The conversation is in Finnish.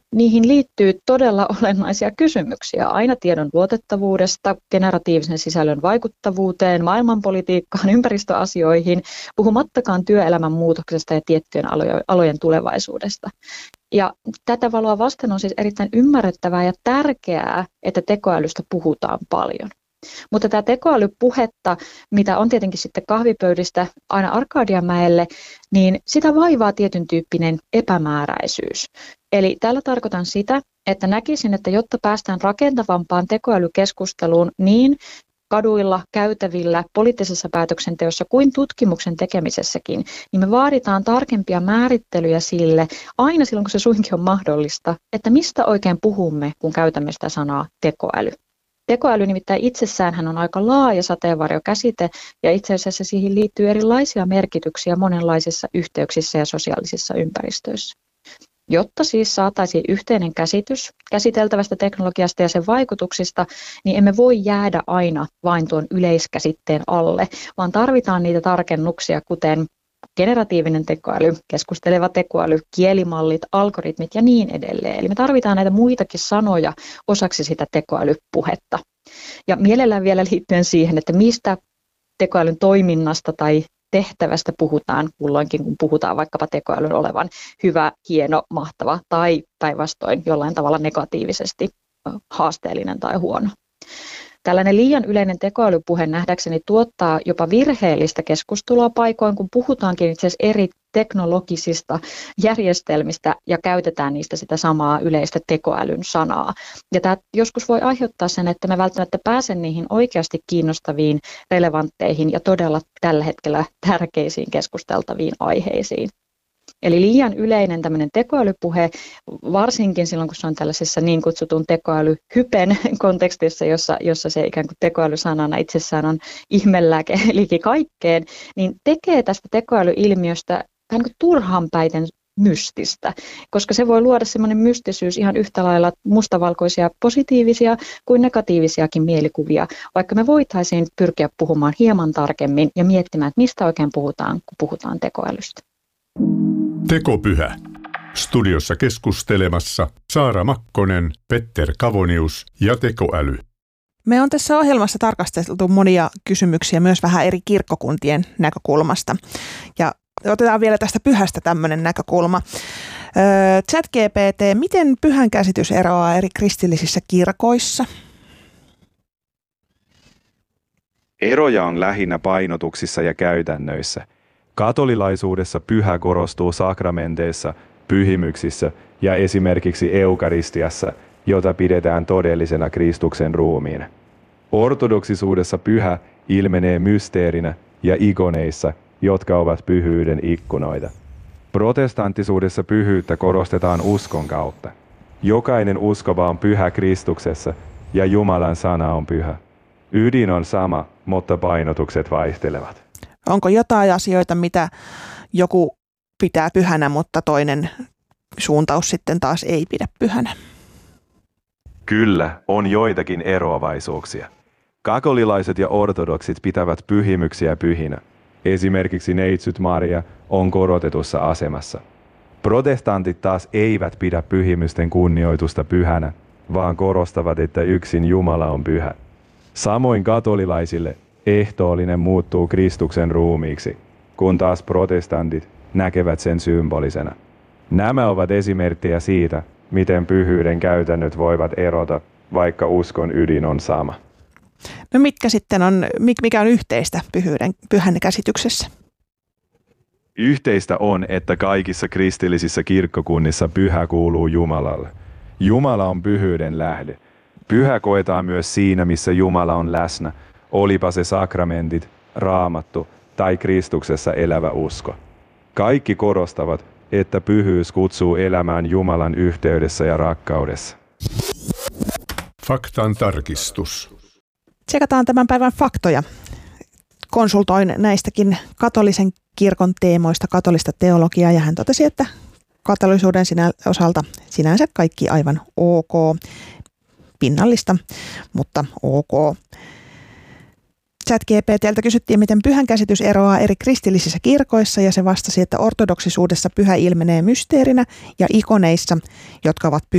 niihin liittyy todella olennaisia kysymyksiä aina tiedon luotettavuudesta, generatiivisen sisällön vaikuttavuuteen, maailmanpolitiikkaan, ympäristöasioihin, puhumattakaan työelämän muutoksesta ja tiettyjen alojen tulevaisuudesta. Ja tätä valoa vasten on siis erittäin ymmärrettävää ja tärkeää, että tekoälystä puhutaan paljon. Mutta tämä tekoälypuhetta, mitä on tietenkin sitten kahvipöydistä aina Arkadianmäelle, niin sitä vaivaa tietyn tyyppinen epämääräisyys. Eli tällä tarkoitan sitä, että näkisin, että jotta päästään rakentavampaan tekoälykeskusteluun niin kaduilla, käytävillä, poliittisessa päätöksenteossa kuin tutkimuksen tekemisessäkin, niin me vaaditaan tarkempia määrittelyjä sille, aina silloin kun se suinkin on mahdollista, että mistä oikein puhumme, kun käytämme sitä sanaa tekoäly. Tekoäly nimittäin itsessäänhän on aika laaja sateenvarjokäsite ja itse asiassa siihen liittyy erilaisia merkityksiä monenlaisissa yhteyksissä ja sosiaalisissa ympäristöissä. Jotta siis saataisiin yhteinen käsitys käsiteltävästä teknologiasta ja sen vaikutuksista, niin emme voi jäädä aina vain tuon yleiskäsitteen alle, vaan tarvitaan niitä tarkennuksia, kuten generatiivinen tekoäly, keskusteleva tekoäly, kielimallit, algoritmit ja niin edelleen. Eli me tarvitaan näitä muitakin sanoja osaksi sitä tekoälypuhetta. Ja mielellään vielä liittyen siihen, että mistä tekoälyn toiminnasta tai tehtävästä puhutaan kulloinkin, kun puhutaan vaikkapa tekoälyn olevan hyvä, hieno, mahtava tai päinvastoin jollain tavalla negatiivisesti haasteellinen tai huono. Tällainen liian yleinen tekoälypuhe nähdäkseni tuottaa jopa virheellistä keskustelua paikoin, kun puhutaankin itse asiassa eri teknologisista järjestelmistä ja käytetään niistä sitä samaa yleistä tekoälyn sanaa. Ja tämä joskus voi aiheuttaa sen, että me välttämättä pääse niihin oikeasti kiinnostaviin, relevantteihin ja todella tällä hetkellä tärkeisiin keskusteltaviin aiheisiin. Eli liian yleinen tämmöinen tekoälypuhe, varsinkin silloin kun se on tällaisessa niin kutsutun tekoälyhypen kontekstissa, jossa se ikään kuin tekoälysanana itsessään on ihmelääke liki kaikkeen, niin tekee tästä tekoälyilmiöstä vähän kuin turhanpäiten mystistä, koska se voi luoda semmoinen mystisyys ihan yhtä lailla mustavalkoisia positiivisia kuin negatiivisiakin mielikuvia, vaikka me voitaisiin pyrkiä puhumaan hieman tarkemmin ja miettimään, että mistä oikein puhutaan, kun puhutaan tekoälystä. Tekopyhä. Studiossa keskustelemassa Saara Makkonen, Petter Kavonius ja tekoäly. Me on tässä ohjelmassa tarkasteltu monia kysymyksiä myös vähän eri kirkkokuntien näkökulmasta. Ja otetaan vielä tästä pyhästä tämmöinen näkökulma. ChatGPT, miten pyhän käsitys eroaa eri kristillisissä kirkoissa? Eroja on lähinnä painotuksissa ja käytännöissä. Katolilaisuudessa pyhä korostuu sakramenteissa, pyhimyksissä ja esimerkiksi eukaristiassa, jota pidetään todellisena Kristuksen ruumiina. Ortodoksisuudessa pyhä ilmenee mysteerinä ja ikoneissa, jotka ovat pyhyyden ikkunoita. Protestanttisuudessa pyhyyttä korostetaan uskon kautta. Jokainen uskova on pyhä Kristuksessa ja Jumalan sana on pyhä. Ydin on sama, mutta painotukset vaihtelevat. Onko jotain asioita, mitä joku pitää pyhänä, mutta toinen suuntaus sitten taas ei pidä pyhänä? Kyllä, on joitakin eroavaisuuksia. Katolilaiset ja ortodoksit pitävät pyhimyksiä pyhinä. Esimerkiksi Neitsyt Maria on korotetussa asemassa. Protestantit taas eivät pidä pyhimysten kunnioitusta pyhänä, vaan korostavat, että yksin Jumala on pyhä. Samoin katolilaisille ehtoollinen muuttuu Kristuksen ruumiiksi, kun taas protestantit näkevät sen symbolisena. Nämä ovat esimerkkejä siitä, miten pyhyyden käytännöt voivat erota, vaikka uskon ydin on sama. No mitkä sitten mikä on yhteistä pyhän käsityksessä? Yhteistä on, että kaikissa kristillisissä kirkkokunnissa pyhä kuuluu Jumalalle. Jumala on pyhyyden lähde. Pyhä koetaan myös siinä, missä Jumala on läsnä, olipa se sakramentit, Raamattu tai Kristuksessa elävä usko. Kaikki korostavat, että pyhyys kutsuu elämään Jumalan yhteydessä ja rakkaudessa. Faktan tarkistus. Tsekataan tämän päivän faktoja. Konsultoin näistäkin katolisen kirkon teemoista katolista teologiaa ja hän totesi, että katolisuuden osalta sinänsä kaikki aivan ok, pinnallista, mutta ok. ChatGPT:ltä kysyttiin, miten pyhän käsitys eroaa eri kristillisissä kirkoissa ja se vastasi, että ortodoksisuudessa pyhä ilmenee mysteerinä ja ikoneissa, jotka ovat